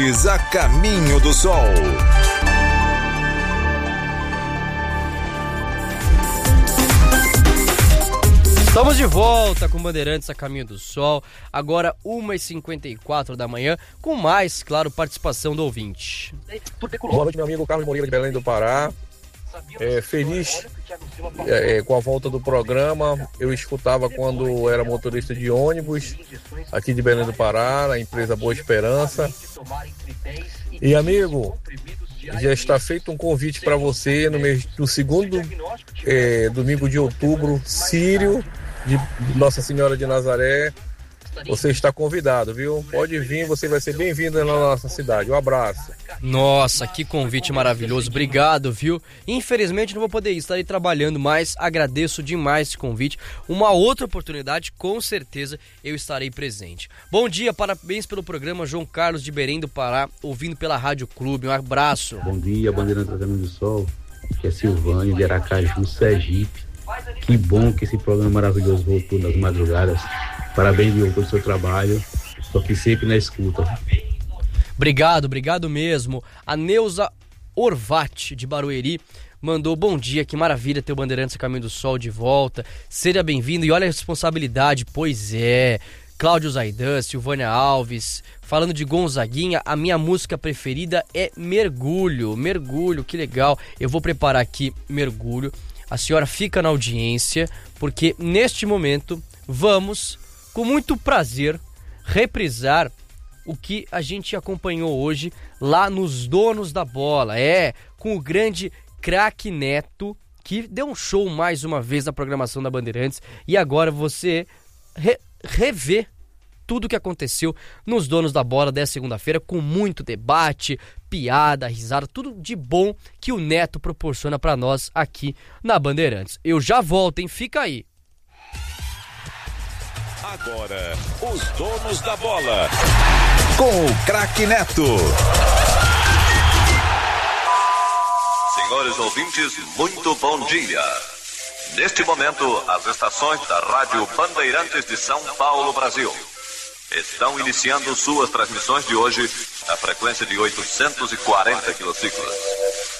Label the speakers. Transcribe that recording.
Speaker 1: A Caminho do Sol.
Speaker 2: Estamos de volta com Bandeirantes a Caminho do Sol, agora 1h54 da manhã, com mais, claro, participação do ouvinte.
Speaker 3: Boa noite, meu amigo Carlos Moreira de Belém do Pará. Feliz com a volta do programa. Eu escutava quando era motorista de ônibus aqui de Belém do Pará, na empresa Boa Esperança. E amigo, já está feito um convite para você no segundo domingo de outubro, Sírio de Nossa Senhora de Nazaré. Você está convidado, viu? Pode vir, você vai ser bem-vindo na nossa cidade. Um abraço.
Speaker 2: Nossa, que convite maravilhoso. Obrigado, viu? Infelizmente não vou poder ir, estarei trabalhando, mas agradeço demais esse convite. Uma outra oportunidade, com certeza eu estarei presente. Bom dia, parabéns pelo programa, João Carlos de Belém do Pará, ouvindo pela Rádio Clube. Um abraço.
Speaker 4: Bom dia, Bandeirantes a Caminho do Sol. Aqui é Silvânio de Aracaju, Sergipe. Que bom que esse programa maravilhoso voltou nas madrugadas. Parabéns, Diogo, pelo seu trabalho. Estou aqui sempre na escuta.
Speaker 2: Obrigado mesmo. A Neuza Orvati, de Barueri, mandou bom dia, que maravilha ter o Bandeirantes a Caminho do Sol de volta. Seja bem-vindo e olha a responsabilidade, pois é. Cláudio Zaidan, Silvânia Alves, falando de Gonzaguinha, a minha música preferida é Mergulho. Mergulho, que legal. Eu vou preparar aqui Mergulho. A senhora fica na audiência, porque neste momento vamos, com muito prazer, reprisar o que a gente acompanhou hoje lá nos Donos da Bola. Com o grande craque Neto, que deu um show mais uma vez na programação da Bandeirantes. E agora você revê tudo o que aconteceu nos Donos da Bola dessa segunda-feira, com muito debate, piada, risada, tudo de bom que o Neto proporciona para nós aqui na Bandeirantes. Eu já volto, hein? Fica aí.
Speaker 1: Agora, os Donos da Bola, com o craque Neto.
Speaker 5: Senhores ouvintes, muito bom dia. Neste momento, as estações da Rádio Bandeirantes de São Paulo, Brasil, estão iniciando suas transmissões de hoje na frequência de 840 quilociclos.